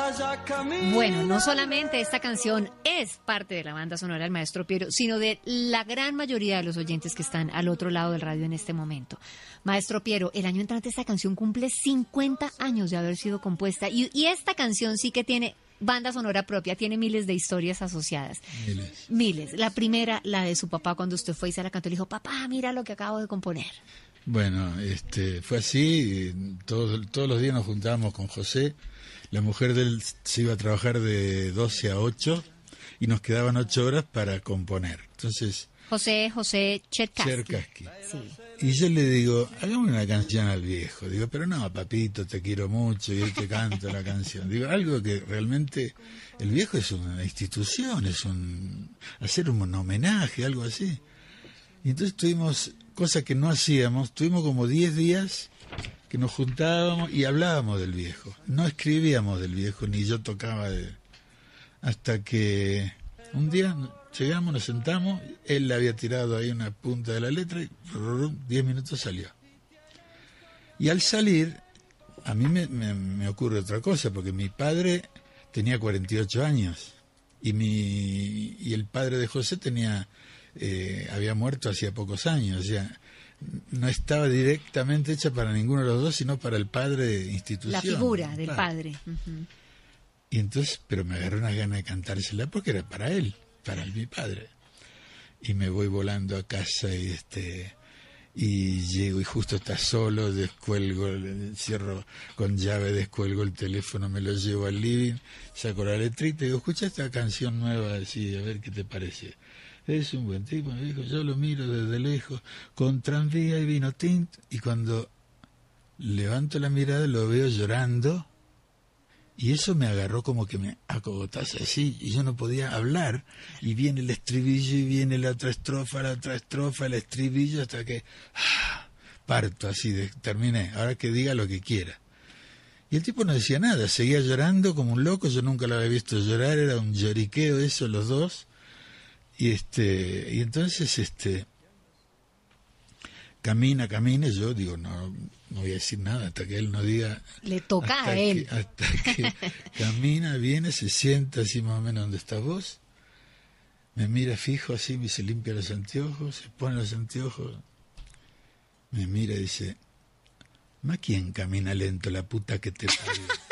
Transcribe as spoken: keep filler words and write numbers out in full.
Bueno, no solamente esta canción es parte de la banda sonora del Maestro Piero, sino de la gran mayoría de los oyentes que están al otro lado del radio en este momento. Maestro Piero, el año entrante esta canción cumple cincuenta años de haber sido compuesta y, y esta canción sí que tiene banda sonora propia, tiene miles de historias asociadas. Miles. Miles. La primera, la de su papá, cuando usted fue y se la cantó, le dijo, papá, mira lo que acabo de componer. Bueno, este, fue así, todos, todos los días nos juntábamos con José, la mujer de él se iba a trabajar de doce a ocho y nos quedaban ocho horas para componer. Entonces, José, José Cherkassky. Cherkassky. Sí. Y yo le digo, hagamos una canción al viejo. Digo, pero no, papito, te quiero mucho y él te canta la canción. Digo, algo que realmente, el viejo es una institución, es un, hacer un homenaje, algo así. Y entonces tuvimos, cosa que no hacíamos, tuvimos como diez días que nos juntábamos y hablábamos del viejo. No escribíamos del viejo, ni yo tocaba de... Hasta que un día llegamos, nos sentamos, él le había tirado ahí una punta de la letra y diez minutos salió. Y al salir, a mí me, me, me ocurre otra cosa, porque mi padre tenía cuarenta y ocho años y, mi, y el padre de José tenía... Eh, había muerto hacía pocos años, o sea, no estaba directamente hecha para ninguno de los dos, sino para el padre de institución. La figura del padre. padre. Uh-huh. Y entonces, pero me agarró una gana de cantársela porque era para él, para mi padre. Y me voy volando a casa y este y llego y justo está solo, descuelgo, cierro con llave, descuelgo el teléfono, me lo llevo al living, saco la letrita y digo, escucha esta canción nueva así, a ver qué te parece. Es un buen tipo, me dijo, yo lo miro desde lejos, con tranvía y vino tint, y cuando levanto la mirada lo veo llorando, y eso me agarró como que me acogotase así, y yo no podía hablar, y viene el estribillo, y viene la otra estrofa, la otra estrofa, el estribillo, hasta que ah, parto así, de, terminé, ahora que diga lo que quiera. Y el tipo no decía nada, seguía llorando como un loco, yo nunca lo había visto llorar, era un lloriqueo eso, los dos. Y este y entonces este camina, camina, yo digo, no, no voy a decir nada hasta que él no diga. Le toca a él. Que, hasta que camina, viene, se sienta así más o menos donde estás vos, me mira fijo así, me se limpia los anteojos, se pone los anteojos, me mira y dice, ¿ma quién camina lento, la puta que te parió?